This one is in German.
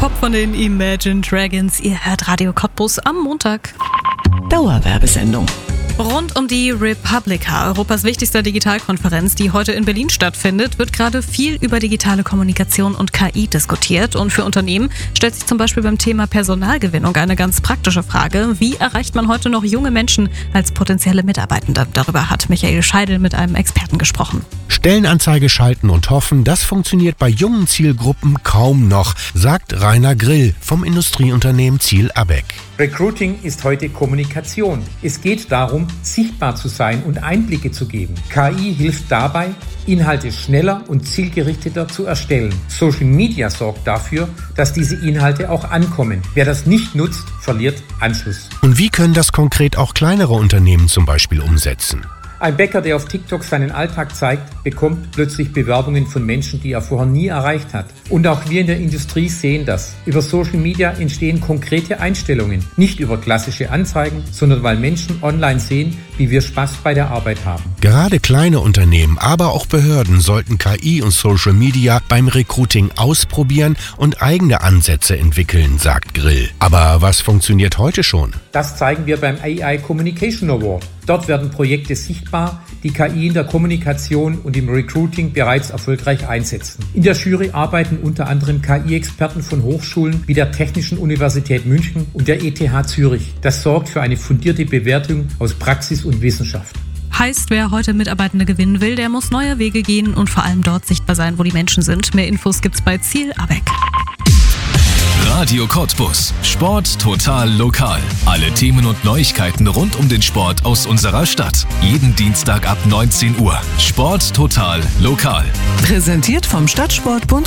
Pop von den Imagine Dragons. Ihr hört Radio Cottbus am Montag. Dauerwerbesendung. Rund um die Republica, Europas wichtigster Digitalkonferenz, die heute in Berlin stattfindet, wird gerade viel über digitale Kommunikation und KI diskutiert. Und für Unternehmen stellt sich zum Beispiel beim Thema Personalgewinnung eine ganz praktische Frage. Wie erreicht man heute noch junge Menschen als potenzielle Mitarbeitende? Darüber hat Michael Scheidel mit einem Experten gesprochen. Stellenanzeige schalten und hoffen, das funktioniert bei jungen Zielgruppen kaum noch, sagt Rainer Grill vom Industrieunternehmen Ziel ABEC. Recruiting ist heute Kommunikation. Es geht darum, sichtbar zu sein und Einblicke zu geben. KI hilft dabei, Inhalte schneller und zielgerichteter zu erstellen. Social Media sorgt dafür, dass diese Inhalte auch ankommen. Wer das nicht nutzt, verliert Anschluss. Und wie können das konkret auch kleinere Unternehmen zum Beispiel umsetzen? Ein Bäcker, der auf TikTok seinen Alltag zeigt, bekommt plötzlich Bewerbungen von Menschen, die er vorher nie erreicht hat. Und auch wir in der Industrie sehen das. Über Social Media entstehen konkrete Einstellungen. Nicht über klassische Anzeigen, sondern weil Menschen online sehen, wie wir Spaß bei der Arbeit haben. Gerade kleine Unternehmen, aber auch Behörden sollten KI und Social Media beim Recruiting ausprobieren und eigene Ansätze entwickeln, sagt Grill. Aber was funktioniert heute schon? Das zeigen wir beim AI Communication Award. Dort werden Projekte sichtbar, die KI in der Kommunikation und im Recruiting bereits erfolgreich einsetzen. In der Jury arbeiten unter anderem KI-Experten von Hochschulen wie der Technischen Universität München und der ETH Zürich. Das sorgt für eine fundierte Bewertung aus Praxis und Wissenschaft. Heißt, wer heute Mitarbeitende gewinnen will, der muss neue Wege gehen und vor allem dort sichtbar sein, wo die Menschen sind. Mehr Infos gibt's bei Ziel ABEC. Radio Cottbus. Sport total lokal. Alle Themen und Neuigkeiten rund um den Sport aus unserer Stadt. Jeden Dienstag ab 19 Uhr. Sport total lokal. Präsentiert vom Stadtsportbund